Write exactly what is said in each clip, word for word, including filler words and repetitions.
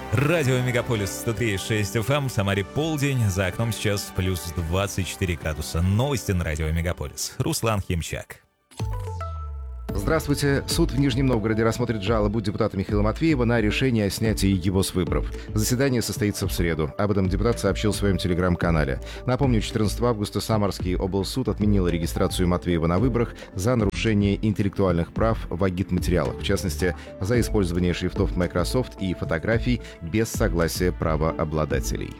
Радио Мегаполис сто три и шесть эф эм, в Самаре полдень, за окном сейчас плюс двадцать четыре градуса. Новости на Радио Мегаполис. Руслан Химчак. Здравствуйте. Суд в Нижнем Новгороде рассмотрит жалобу депутата Михаила Матвеева на решение о снятии его с выборов. Заседание состоится в среду. Об этом депутат сообщил в своем телеграм-канале. Напомню, четырнадцатого августа Самарский облсуд отменил регистрацию Матвеева на выборах за нарушение интеллектуальных прав в агитматериалах, в частности, за использование шрифтов Microsoft и фотографий без согласия правообладателей.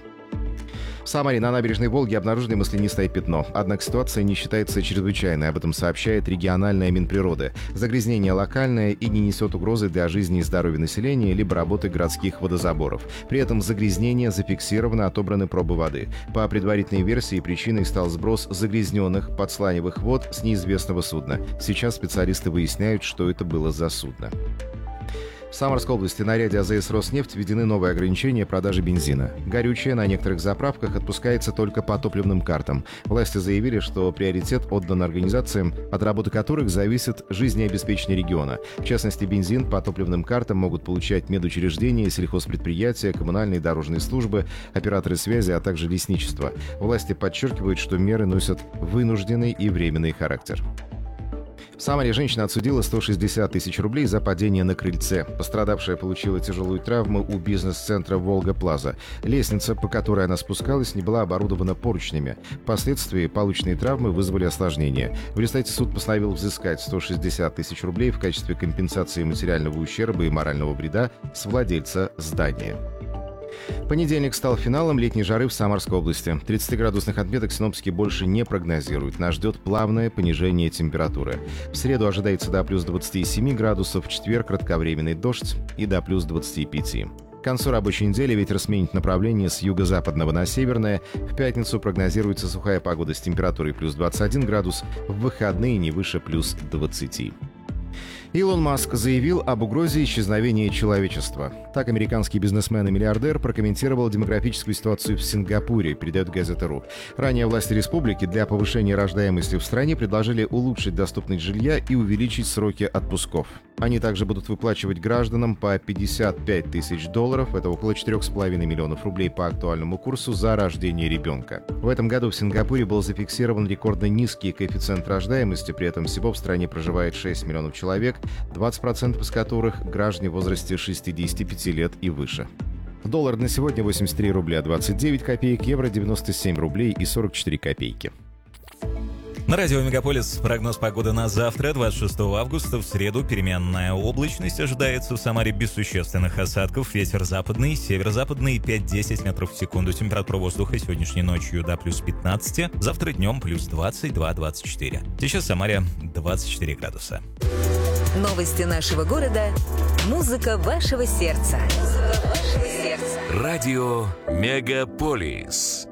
В Самаре на набережной Волги обнаружили маслянистое пятно. Однако ситуация не считается чрезвычайной, об этом сообщает региональная Минприроды. Загрязнение локальное и не несет угрозы для жизни и здоровья населения либо работы городских водозаборов. При этом загрязнение зафиксировано, отобраны пробы воды. По предварительной версии причиной стал сброс загрязненных подсланивых вод с неизвестного судна. Сейчас специалисты выясняют, что это было за судно. В Самарской области на ряде АЗС «Роснефть» введены новые ограничения продажи бензина. Горючее на некоторых заправках отпускается только по топливным картам. Власти заявили, что приоритет отдан организациям, от работы которых зависит жизнеобеспечение региона. В частности, бензин по топливным картам могут получать медучреждения, сельхозпредприятия, коммунальные и дорожные службы, операторы связи, а также лесничество. Власти подчеркивают, что меры носят вынужденный и временный характер. В Самаре женщина отсудила сто шестьдесят тысяч рублей за падение на крыльце. Пострадавшая получила тяжелую травму у бизнес-центра «Волга-Плаза». Лестница, по которой она спускалась, не была оборудована поручнями. Впоследствии полученные травмы вызвали осложнения. В результате суд постановил взыскать сто шестьдесят тысяч рублей в качестве компенсации материального ущерба и морального вреда с владельца здания. Понедельник стал финалом летней жары в Самарской области. тридцатиградусных отметок синоптики больше не прогнозируют. Нас ждет плавное понижение температуры. В среду ожидается до плюс двадцати семи градусов, в четверг кратковременный дождь и до плюс двадцати пяти. К концу рабочей недели ветер сменит направление с юго-западного на северное. В пятницу прогнозируется сухая погода с температурой плюс двадцать один градус, в выходные не выше плюс двадцати. Илон Маск заявил об угрозе исчезновения человечества. Так американский бизнесмен и миллиардер прокомментировал демографическую ситуацию в Сингапуре, передает газета РУ. Ранее власти республики для повышения рождаемости в стране предложили улучшить доступность жилья и увеличить сроки отпусков. Они также будут выплачивать гражданам по пятьдесят пять тысяч долларов, это около четырех с половиной миллионов рублей по актуальному курсу, за рождение ребенка. В этом году в Сингапуре был зафиксирован рекордно низкий коэффициент рождаемости, при этом всего в стране проживает шесть миллионов человек, двадцать процентов из которых граждане в возрасте шестидесяти пяти лет и выше. Доллар на сегодня восемьдесят три рубля двадцать девять копеек, евро девяносто семь рублей и сорок четыре копейки. На радио Мегаполис прогноз погоды на завтра, двадцать шестого августа. В среду переменная облачность ожидается. В Самаре без существенных осадков. Ветер западный, северо-западный пять-десять метров в секунду. Температура воздуха сегодняшней ночью до плюс пятнадцати. Завтра днем плюс двадцать два - двадцать четыре. Сейчас в Самаре двадцать четыре градуса. Новости нашего города. Музыка вашего сердца. Музыка вашего сердца. Радио Мегаполис.